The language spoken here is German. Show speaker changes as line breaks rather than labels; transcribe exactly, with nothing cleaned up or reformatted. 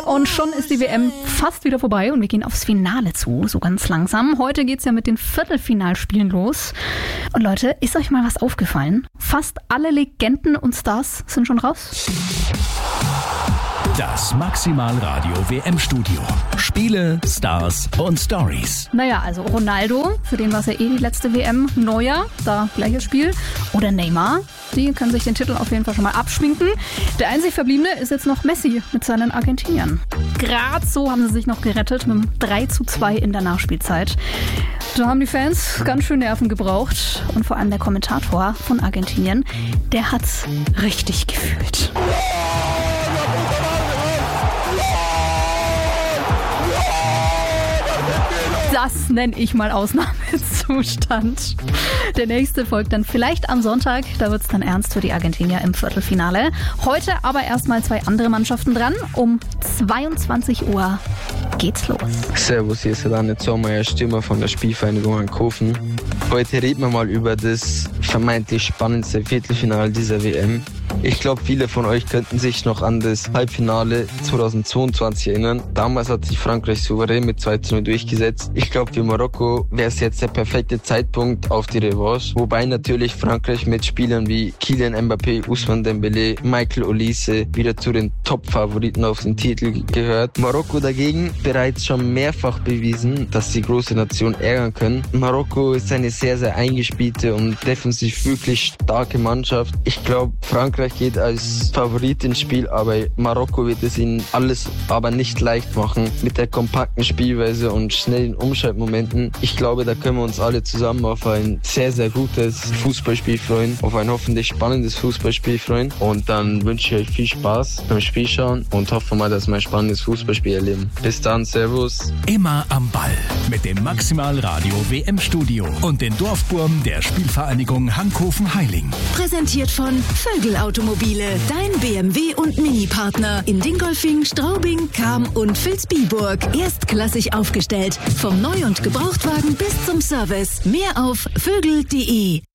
Und schon ist die W M fast wieder vorbei und wir gehen aufs Finale zu, so ganz langsam. Heute geht's ja mit den Viertelfinalspielen los. Und Leute, ist euch mal was aufgefallen? Fast alle Legenden und Stars sind schon raus.
Das Maximalradio W M-Studio. Spiele, Stars und Stories.
Naja, also Ronaldo, für den war es ja eh die letzte W M. Neuer, da gleiches Spiel. Oder Neymar, die können sich den Titel auf jeden Fall schon mal abschminken. Der einzig Verbliebene ist jetzt noch Messi mit seinen Argentiniern. Gerade so haben sie sich noch gerettet mit einem drei zu zwei in der Nachspielzeit. Da haben die Fans ganz schön Nerven gebraucht. Und vor allem der Kommentator von Argentinien, der hat's richtig gefühlt. Das nenne ich mal Ausnahmezustand. Der nächste folgt dann vielleicht am Sonntag. Da wird es dann ernst für die Argentinier im Viertelfinale. Heute aber erstmal zwei andere Mannschaften dran. Um zweiundzwanzig Uhr geht's los.
Servus, hier ist Daniel Zollmeier, Stürmer von der Spielvereinigung Hankofen. Heute reden wir mal über das vermeintlich spannendste Viertelfinale dieser W M. Ich glaube, viele von euch könnten sich noch an das Halbfinale zweitausendzweiundzwanzig erinnern. Damals hat sich Frankreich souverän mit zwei zu null durchgesetzt. Ich glaube, für Marokko wäre es jetzt der perfekte Zeitpunkt auf die Revanche. Wobei natürlich Frankreich mit Spielern wie Kylian Mbappé, Ousmane Dembélé, Michael Olise wieder zu den Top-Favoriten auf den Titel gehört. Marokko dagegen bereits schon mehrfach bewiesen, dass die große Nation ärgern können. Marokko ist eine sehr, sehr eingespielte und defensiv wirklich starke Mannschaft. Ich glaube, Frankreich geht als Favorit ins Spiel, aber Marokko wird es ihnen alles aber nicht leicht machen mit der kompakten Spielweise und schnellen Umschaltmomenten. Ich glaube, da können wir uns alle zusammen auf ein sehr, sehr gutes Fußballspiel freuen, auf ein hoffentlich spannendes Fußballspiel freuen. Und dann wünsche ich euch viel Spaß beim Spielschauen und hoffe mal, dass wir ein spannendes Fußballspiel erleben. Bis dann, Servus.
Immer am Ball mit dem Maximalradio W M-Studio und den Dorfburm der Spielvereinigung Hankofen-Heiling.
Präsentiert von Vögel Automobile, dein B M W und Mini-Partner in Dingolfing, Straubing, Cham und Vilsbiburg. Erstklassig aufgestellt, vom Neu- und Gebrauchtwagen bis zum Service. Mehr auf vögel punkt de.